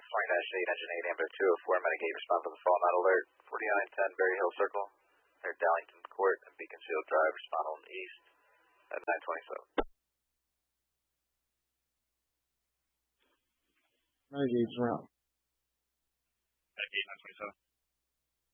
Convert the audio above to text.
Flying Dash 8, Engine 8, Ambler 204, Medicaid, respond for the fall, not alert. 4910 Berry Hill Circle, near Dallington Court and Beaconsfield Drive, respond on east at 927. Medicaid's around. Medicaid 927.